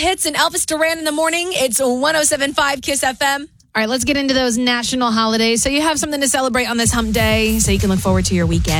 hits and Elvis Duran in the morning. It's 107.5 Kiss FM. All right, let's get into those national holidays. So you have something to celebrate on this hump day so you can look forward to your weekend.